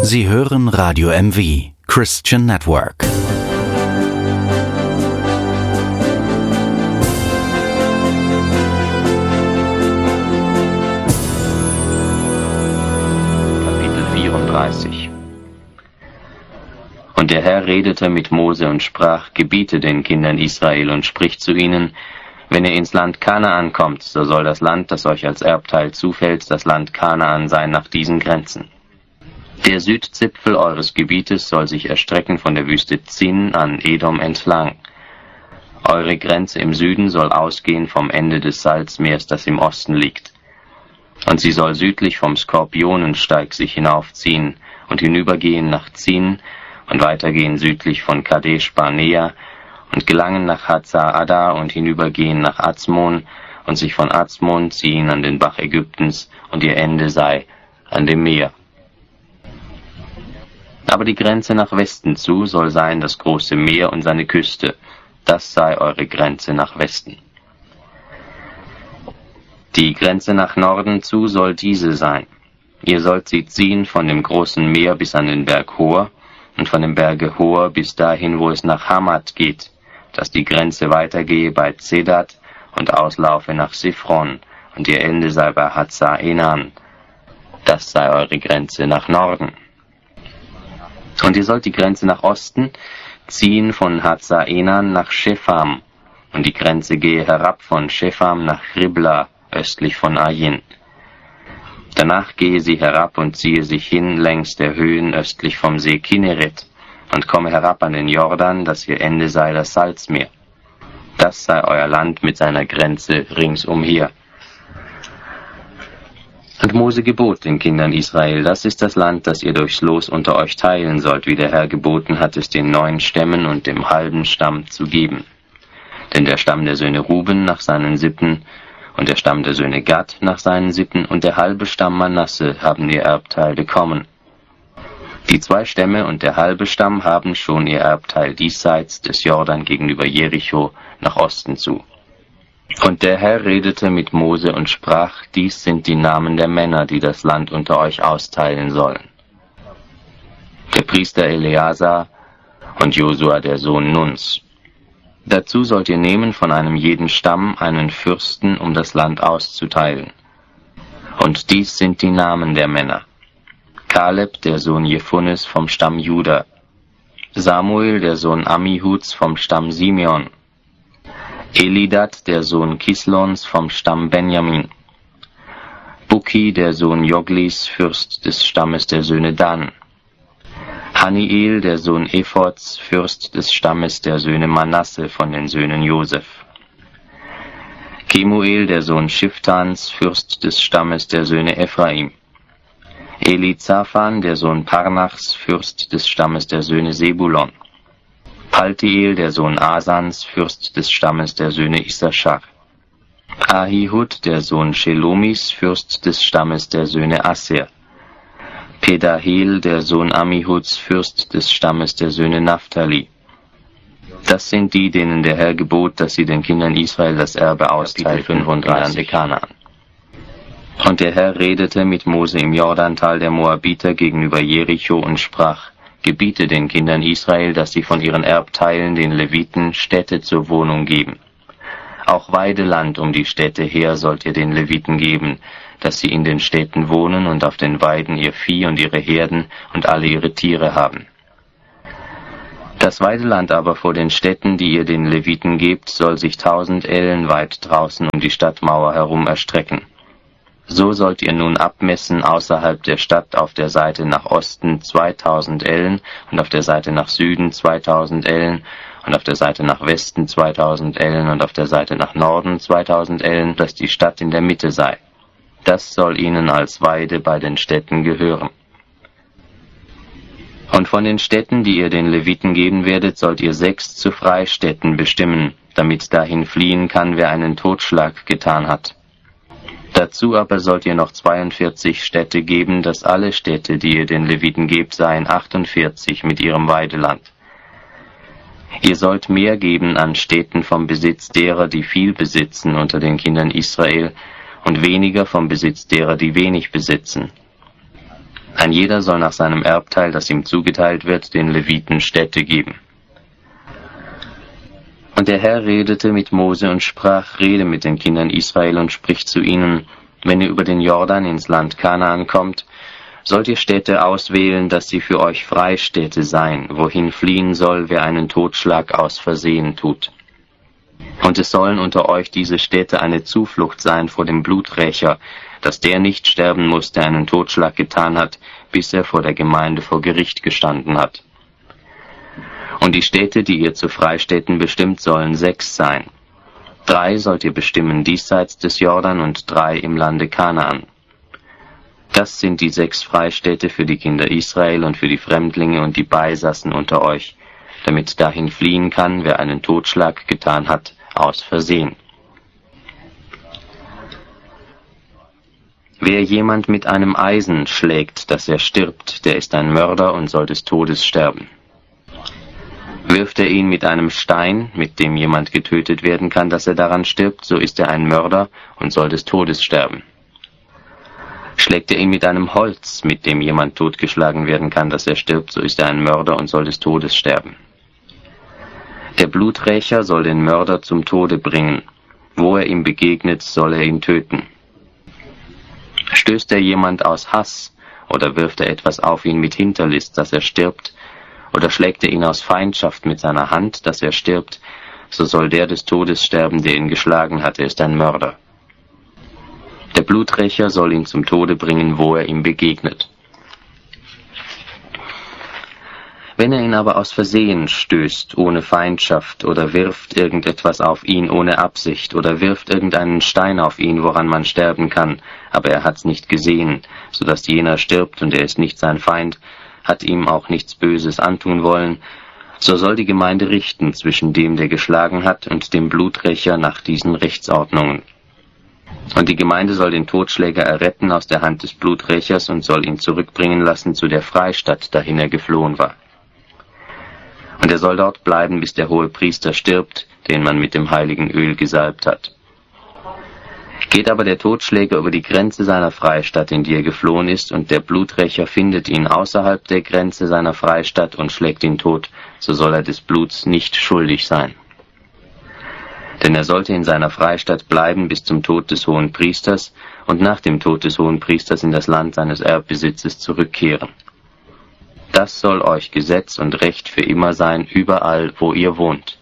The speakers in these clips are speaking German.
Sie hören Radio MV, Christian Network. Kapitel 34. Und der Herr redete mit Mose und sprach: Gebiete den Kindern Israel und spricht zu ihnen: Wenn ihr ins Land Kanaan kommt, so soll das Land, das euch als Erbteil zufällt, das Land Kanaan sein nach diesen Grenzen. Der Südzipfel eures Gebietes soll sich erstrecken von der Wüste Zin an Edom entlang. Eure Grenze im Süden soll ausgehen vom Ende des Salzmeers, das im Osten liegt. Und sie soll südlich vom Skorpionensteig sich hinaufziehen und hinübergehen nach Zin und weitergehen südlich von Kadesh Barnea und gelangen nach Hazar-Adda und hinübergehen nach Azmon und sich von Azmon ziehen an den Bach Ägyptens und ihr Ende sei an dem Meer. Aber die Grenze nach Westen zu soll sein das große Meer und seine Küste. Das sei eure Grenze nach Westen. Die Grenze nach Norden zu soll diese sein. Ihr sollt sie ziehen von dem großen Meer bis an den Berg Hor und von dem Berge Hor bis dahin, wo es nach Hamat geht, dass die Grenze weitergehe bei Zedat und auslaufe nach Siphron und ihr Ende sei bei Hazar-Enan. Das sei eure Grenze nach Norden. Und ihr sollt die Grenze nach Osten ziehen von Hazar-Enan nach Shepham, und die Grenze gehe herab von Shepham nach Ribla, östlich von Ayin. Danach gehe sie herab und ziehe sich hin längs der Höhen östlich vom See Kinneret und komme herab an den Jordan, dass ihr Ende sei das Salzmeer. Das sei euer Land mit seiner Grenze ringsumher. Und Mose gebot den Kindern Israel: Das ist das Land, das ihr durchs Los unter euch teilen sollt, wie der Herr geboten hat, es den 9 Stämmen und dem halben Stamm zu geben. Denn der Stamm der Söhne Ruben nach seinen Sippen und der Stamm der Söhne Gad nach seinen Sippen und der halbe Stamm Manasse haben ihr Erbteil bekommen. Die 2 Stämme und der halbe Stamm haben schon ihr Erbteil diesseits des Jordan gegenüber Jericho nach Osten zu. Und der Herr redete mit Mose und sprach: Dies sind die Namen der Männer, die das Land unter euch austeilen sollen. Der Priester Eleazar und Josua der Sohn Nuns. Dazu sollt ihr nehmen von einem jeden Stamm einen Fürsten, um das Land auszuteilen. Und dies sind die Namen der Männer: Kaleb, der Sohn Jephunes vom Stamm Juda, Samuel, der Sohn Ammihuds vom Stamm Simeon, Elidad, der Sohn Kislons vom Stamm Benjamin, Bukki, der Sohn Joglis, Fürst des Stammes der Söhne Dan, Haniel, der Sohn Ephods, Fürst des Stammes der Söhne Manasse von den Söhnen Josef, Kemuel, der Sohn Shiftans, Fürst des Stammes der Söhne Ephraim, Elizaphan, der Sohn Parnachs, Fürst des Stammes der Söhne Sebulon, Paltiel, der Sohn Asans, Fürst des Stammes der Söhne Issachar, Ahihud, der Sohn Shelomis, Fürst des Stammes der Söhne Aser, Pedahel, der Sohn Ammihuds, Fürst des Stammes der Söhne Naphtali. Das sind die, denen der Herr gebot, dass sie den Kindern Israel das Erbe austeilten im Lande Kanaan. Und der Herr redete mit Mose im Jordantal der Moabiter gegenüber Jericho und sprach: Gebiete den Kindern Israel, dass sie von ihren Erbteilen den Leviten Städte zur Wohnung geben. Auch Weideland um die Städte her sollt ihr den Leviten geben, dass sie in den Städten wohnen und auf den Weiden ihr Vieh und ihre Herden und alle ihre Tiere haben. Das Weideland aber vor den Städten, die ihr den Leviten gebt, soll sich 1000 Ellen weit draußen um die Stadtmauer herum erstrecken. So sollt ihr nun abmessen außerhalb der Stadt auf der Seite nach Osten 2000 Ellen und auf der Seite nach Süden 2000 Ellen und auf der Seite nach Westen 2000 Ellen und auf der Seite nach Norden 2000 Ellen, dass die Stadt in der Mitte sei. Das soll ihnen als Weide bei den Städten gehören. Und von den Städten, die ihr den Leviten geben werdet, sollt ihr 6 zu Freistädten bestimmen, damit dahin fliehen kann, wer einen Totschlag getan hat. Dazu aber sollt ihr noch 42 Städte geben, dass alle Städte, die ihr den Leviten gebt, seien 48 mit ihrem Weideland. Ihr sollt mehr geben an Städten vom Besitz derer, die viel besitzen unter den Kindern Israel, und weniger vom Besitz derer, die wenig besitzen. Ein jeder soll nach seinem Erbteil, das ihm zugeteilt wird, den Leviten Städte geben. Und der Herr redete mit Mose und sprach: Rede mit den Kindern Israel und sprich zu ihnen: Wenn ihr über den Jordan ins Land Kanaan kommt, sollt ihr Städte auswählen, dass sie für euch Freistädte seien, wohin fliehen soll, wer einen Totschlag aus Versehen tut. Und es sollen unter euch diese Städte eine Zuflucht sein vor dem Bluträcher, dass der nicht sterben muss, der einen Totschlag getan hat, bis er vor der Gemeinde vor Gericht gestanden hat. Und die Städte, die ihr zu Freistädten bestimmt, sollen 6 sein. 3 sollt ihr bestimmen diesseits des Jordan und 3 im Lande Kanaan. Das sind die 6 Freistädte für die Kinder Israel und für die Fremdlinge und die Beisassen unter euch, damit dahin fliehen kann, wer einen Totschlag getan hat, aus Versehen. Wer jemand mit einem Eisen schlägt, dass er stirbt, der ist ein Mörder und soll des Todes sterben. Wirft er ihn mit einem Stein, mit dem jemand getötet werden kann, dass er daran stirbt, so ist er ein Mörder und soll des Todes sterben. Schlägt er ihn mit einem Holz, mit dem jemand totgeschlagen werden kann, dass er stirbt, so ist er ein Mörder und soll des Todes sterben. Der Bluträcher soll den Mörder zum Tode bringen. Wo er ihm begegnet, soll er ihn töten. Stößt er jemand aus Hass oder wirft er etwas auf ihn mit Hinterlist, dass er stirbt, oder schlägt er ihn aus Feindschaft mit seiner Hand, dass er stirbt, so soll der des Todes sterben, der ihn geschlagen hat, er ist ein Mörder. Der Bluträcher soll ihn zum Tode bringen, wo er ihm begegnet. Wenn er ihn aber aus Versehen stößt, ohne Feindschaft, oder wirft irgendetwas auf ihn ohne Absicht, oder wirft irgendeinen Stein auf ihn, woran man sterben kann, aber er hat's nicht gesehen, so dass jener stirbt und er ist nicht sein Feind, hat ihm auch nichts Böses antun wollen, so soll die Gemeinde richten zwischen dem, der geschlagen hat, und dem Bluträcher nach diesen Rechtsordnungen. Und die Gemeinde soll den Totschläger erretten aus der Hand des Bluträchers und soll ihn zurückbringen lassen zu der Freistadt, dahin er geflohen war. Und er soll dort bleiben, bis der hohe Priester stirbt, den man mit dem heiligen Öl gesalbt hat. Geht aber der Totschläger über die Grenze seiner Freistadt, in die er geflohen ist, und der Bluträcher findet ihn außerhalb der Grenze seiner Freistadt und schlägt ihn tot, so soll er des Bluts nicht schuldig sein. Denn er sollte in seiner Freistadt bleiben bis zum Tod des hohen Priesters und nach dem Tod des hohen Priesters in das Land seines Erbbesitzes zurückkehren. Das soll euch Gesetz und Recht für immer sein, überall, wo ihr wohnt.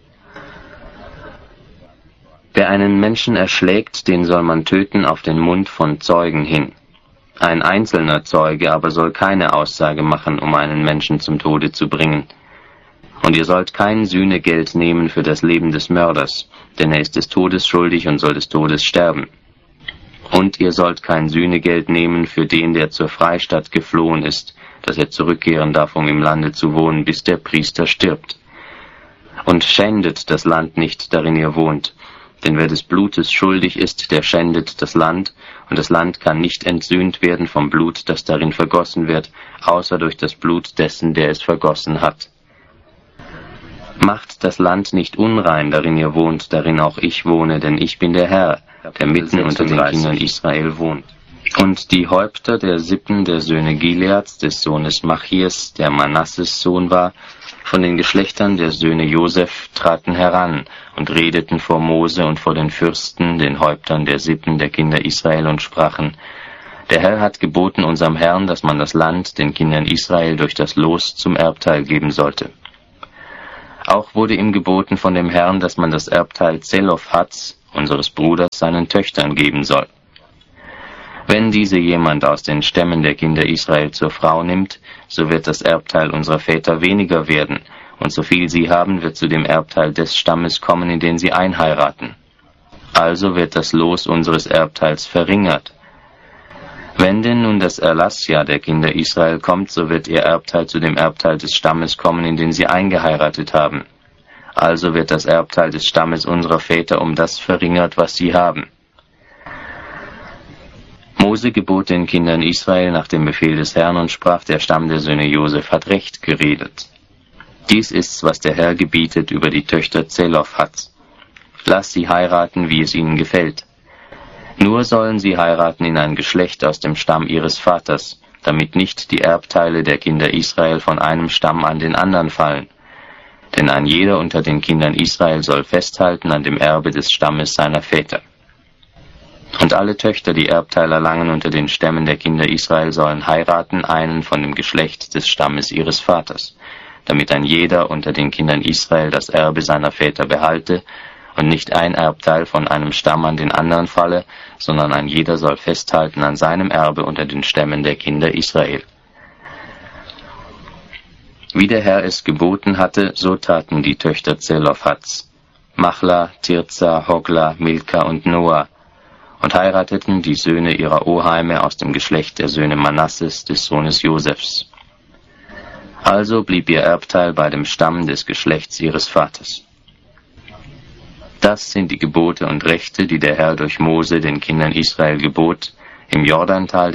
Wer einen Menschen erschlägt, den soll man töten auf den Mund von Zeugen hin. Ein einzelner Zeuge aber soll keine Aussage machen, um einen Menschen zum Tode zu bringen. Und ihr sollt kein Sühnegeld nehmen für das Leben des Mörders, denn er ist des Todes schuldig und soll des Todes sterben. Und ihr sollt kein Sühnegeld nehmen für den, der zur Freistadt geflohen ist, dass er zurückkehren darf, um im Lande zu wohnen, bis der Priester stirbt. Und schändet das Land nicht, darin ihr wohnt, denn wer des Blutes schuldig ist, der schändet das Land, und das Land kann nicht entsühnt werden vom Blut, das darin vergossen wird, außer durch das Blut dessen, der es vergossen hat. Macht das Land nicht unrein, darin ihr wohnt, darin auch ich wohne, denn ich bin der Herr, der mitten unter den Kindern Israel wohnt. Und die Häupter der Sippen der Söhne Gileads, des Sohnes Machirs, der Manasses Sohn war, von den Geschlechtern der Söhne Josef, traten heran und redeten vor Mose und vor den Fürsten, den Häuptern der Sippen der Kinder Israel, und sprachen: Der Herr hat geboten unserem Herrn, dass man das Land den Kindern Israel durch das Los zum Erbteil geben sollte. Auch wurde ihm geboten von dem Herrn, dass man das Erbteil Zelophhats, unseres Bruders, seinen Töchtern geben soll. Wenn diese jemand aus den Stämmen der Kinder Israel zur Frau nimmt, so wird das Erbteil unserer Väter weniger werden, und so viel sie haben, wird zu dem Erbteil des Stammes kommen, in den sie einheiraten. Also wird das Los unseres Erbteils verringert. Wenn denn nun das Erlassjahr der Kinder Israel kommt, so wird ihr Erbteil zu dem Erbteil des Stammes kommen, in den sie eingeheiratet haben. Also wird das Erbteil des Stammes unserer Väter um das verringert, was sie haben. Mose gebot den Kindern Israel nach dem Befehl des Herrn und sprach: Der Stamm der Söhne Josef hat recht geredet. Dies ist's, was der Herr gebietet über die Töchter Zelophhats. Lass sie heiraten, wie es ihnen gefällt. Nur sollen sie heiraten in ein Geschlecht aus dem Stamm ihres Vaters, damit nicht die Erbteile der Kinder Israel von einem Stamm an den anderen fallen. Denn ein jeder unter den Kindern Israel soll festhalten an dem Erbe des Stammes seiner Väter. Und alle Töchter, die Erbteil erlangen unter den Stämmen der Kinder Israel, sollen heiraten einen von dem Geschlecht des Stammes ihres Vaters, damit ein jeder unter den Kindern Israel das Erbe seiner Väter behalte und nicht ein Erbteil von einem Stamm an den anderen falle, sondern ein jeder soll festhalten an seinem Erbe unter den Stämmen der Kinder Israel. Wie der Herr es geboten hatte, so taten die Töchter Zelofhads, Machla, Tirza, Hogla, Milka und Noah, und heirateten die Söhne ihrer Oheime aus dem Geschlecht der Söhne Manasses, des Sohnes Josefs. Also blieb ihr Erbteil bei dem Stamm des Geschlechts ihres Vaters. Das sind die Gebote und Rechte, die der Herr durch Mose den Kindern Israel gebot, im Jordantal